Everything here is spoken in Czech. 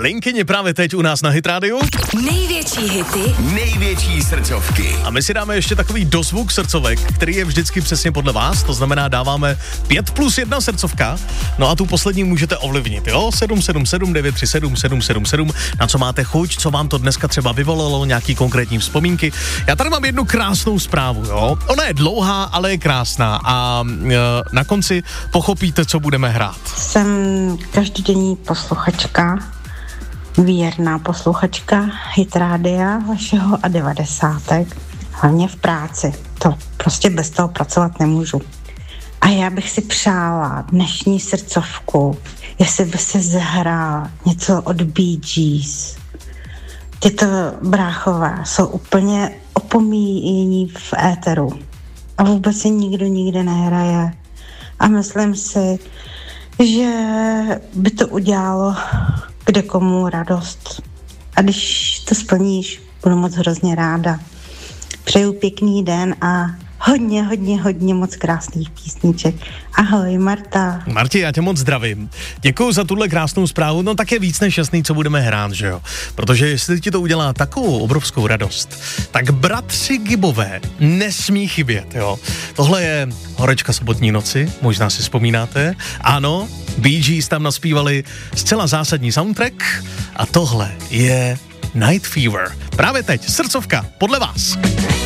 Linkyně právě teď u nás na Hit Radio. Největší hity, největší srdcovky. A my si dáme ještě takový dozvuk srdcovek, který je vždycky přesně podle vás, to znamená dáváme 5+1 srdcovka, no a tu poslední můžete ovlivnit, jo? 777 937 777, na co máte chuť, co vám to dneska třeba vyvolalo, nějaký konkrétní vzpomínky. Já tady mám jednu krásnou zprávu, jo? Ona je dlouhá, ale je krásná a na konci pochopíte, co budeme hrát. Jsem každodenní posluchačka, věrná posluchačka Hit Rádia vašeho a 90. Hlavně v práci. To prostě bez toho pracovat nemůžu. A já bych si přála dnešní srdcovku, jestli by se zahrál něco od Bee Gees. Tyto bráchové jsou úplně opomíjení v éteru. A vůbec se nikdo nikde nehraje. A myslím si, že by to udělalo kde komu radost. A když to splníš, budu moc hrozně ráda. Přeju pěkný den a hodně moc krásných písniček. Ahoj, Marta. Marti, já tě moc zdravím. Děkuju za tuhle krásnou zprávu, no tak je víc než jasný, co budeme hrát, že jo? Protože jestli ti to udělá takovou obrovskou radost, tak bratři Gibbové nesmí chybět, jo? Tohle je Horečka sobotní noci, možná si vzpomínáte. Ano, Bee Gees tam naspívali zcela zásadní soundtrack a tohle je Night Fever. Právě teď, srdcovka, podle vás.